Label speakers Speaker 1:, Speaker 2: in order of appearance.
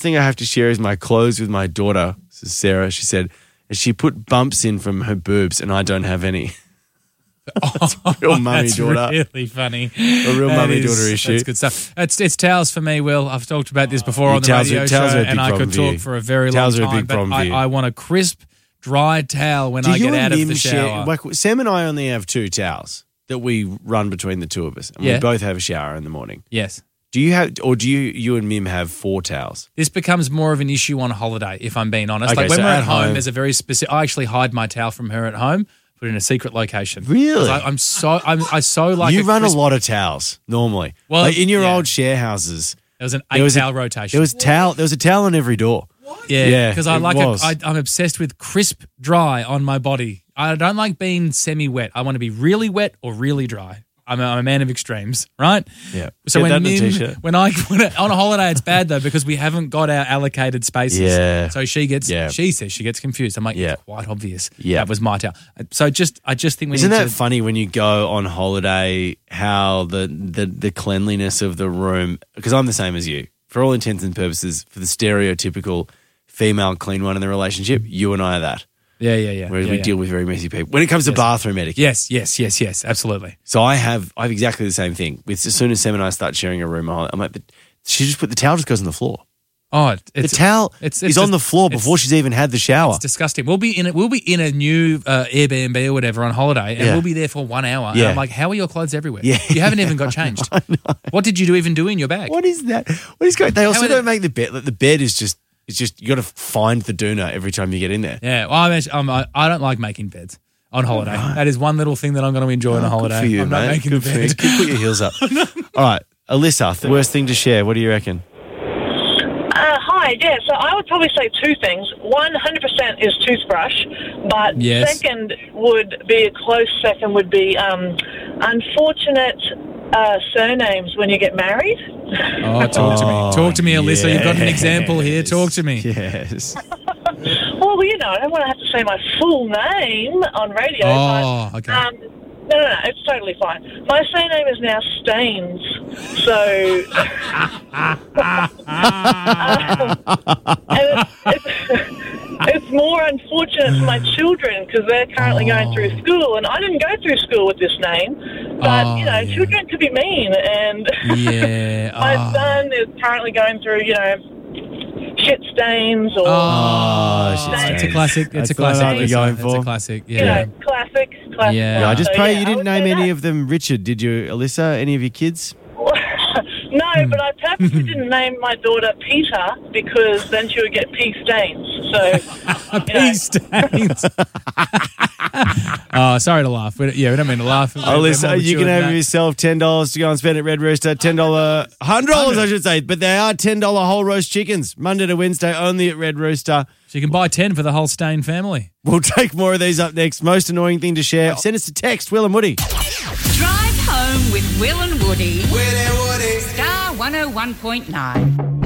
Speaker 1: thing I have to share is my clothes with my daughter, this is Sarah. She said, and she put bumps in from her boobs and I don't have any. That's a real mummy-daughter.
Speaker 2: That's really funny.
Speaker 1: A real mummy-daughter issue.
Speaker 2: That's good stuff. It's towels for me, Will. I've talked about this before on the radio show, and I could talk for a very long time.
Speaker 1: Towels are a big problem for you.
Speaker 2: I want a crisp, dry towel when I get out of the shower.
Speaker 1: Sam and I only have 2 towels that we run between the two of us, and we both have a shower in the morning.
Speaker 2: Yes.
Speaker 1: Do you have, or do you and Mim have 4 towels?
Speaker 2: This becomes more of an issue on holiday, if I'm being honest.
Speaker 1: Okay,
Speaker 2: like when
Speaker 1: so
Speaker 2: we're
Speaker 1: at
Speaker 2: at home,
Speaker 1: home-
Speaker 2: there's a very specific. I actually hide my towel from her at home, put it in a secret location.
Speaker 1: Really?
Speaker 2: I so like.
Speaker 1: You run
Speaker 2: crisp,
Speaker 1: a lot of towels normally.
Speaker 2: Well,
Speaker 1: like in your
Speaker 2: yeah.
Speaker 1: old share houses.
Speaker 2: There was an 8-towel rotation.
Speaker 1: There was a towel on every door.
Speaker 2: Yeah, because I
Speaker 1: it
Speaker 2: like
Speaker 1: was.
Speaker 2: I'm obsessed with crisp, dry on my body. I don't like being semi-wet. I want to be really wet or really dry. I'm a man of extremes, right?
Speaker 1: Yeah.
Speaker 2: So
Speaker 1: Get that
Speaker 2: when
Speaker 1: in a
Speaker 2: Mim,
Speaker 1: t-shirt.
Speaker 2: when on a holiday, it's bad though because we haven't got our allocated spaces.
Speaker 1: Yeah.
Speaker 2: So she says she gets confused. I'm like, it's quite obvious.
Speaker 1: Yeah.
Speaker 2: That was my towel. So I just think we
Speaker 1: Isn't
Speaker 2: need
Speaker 1: that
Speaker 2: to.
Speaker 1: funny when you go on holiday, how the cleanliness of the room, because I'm the same as you. For all intents and purposes, for the stereotypical female clean one in the relationship, you and I are that.
Speaker 2: Yeah.
Speaker 1: Whereas we deal with very messy people. When it comes to bathroom etiquette.
Speaker 2: Yes, absolutely.
Speaker 1: So I have exactly the same thing. With as soon as Sam and I start sharing a room, I'm like, she just the towel just goes on the floor.
Speaker 2: Oh,
Speaker 1: the towel is on the floor before she's even had the shower.
Speaker 2: It's disgusting. We'll be in a new Airbnb or whatever on holiday, and we'll be there for 1 hour.
Speaker 1: Yeah.
Speaker 2: And I'm like, how are your clothes everywhere?
Speaker 1: Yeah.
Speaker 2: You haven't even got changed.
Speaker 1: I know.
Speaker 2: What did you even do in your bag?
Speaker 1: What is that? What is going? They also don't make the bed. Like the bed is just. It's just you got to find the doona every time you get in there.
Speaker 2: Yeah, well, I don't like making beds on holiday. Right. That is one little thing that I'm going to enjoy on a holiday.
Speaker 1: Good for you,
Speaker 2: I'm
Speaker 1: mate.
Speaker 2: not making
Speaker 1: good
Speaker 2: the bed.
Speaker 1: Put your heels up. All right, Alyssa, the worst thing to share. What do you reckon?
Speaker 3: Hi, yeah. So I would probably say 2 things. 100% is toothbrush, but second would be a close second would be unfortunate surnames when you get married.
Speaker 2: Oh, talk to me. Talk to me, Alyssa. You've got an example here. Talk to me.
Speaker 1: Yes.
Speaker 3: Well, I don't want to have to say my full name on radio.
Speaker 2: Oh,
Speaker 3: but,
Speaker 2: okay.
Speaker 3: No, it's totally fine. My surname is now Staines, so... it's more unfortunate for my children because they're currently going through school, and I didn't go through school with this name, but, children could be mean, and my son is currently going through, shit stains or...
Speaker 2: It's a classic. It's a classic.
Speaker 1: It's a
Speaker 2: classic.
Speaker 3: Yeah. Classic.
Speaker 1: Yeah, I just pray you didn't name any of them Richard, did you, Alyssa? Any of your kids?
Speaker 3: No, but I purposely didn't name my daughter Peter because then she would get pea stains. So,
Speaker 2: pea stains. Sorry to laugh. We don't mean to laugh.
Speaker 1: Alyssa, you can have yourself $10 to go and spend at Red Rooster. $100, I should say. But they are $10 whole roast chickens, Monday to Wednesday, only at Red Rooster.
Speaker 2: So you can buy 10 for the whole Stain family.
Speaker 1: We'll take more of these up next. Most annoying thing to share. Send us a text, Will and Woody.
Speaker 4: Drive home with Will and Woody.
Speaker 5: Will and Woody.
Speaker 4: Star 101.9.